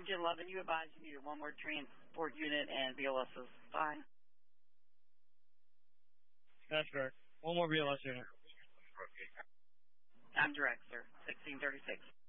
Engine 11, you advise you need one more transport unit and BLS is fine. That's correct. One more BLS unit. I'm direct, sir. 1636.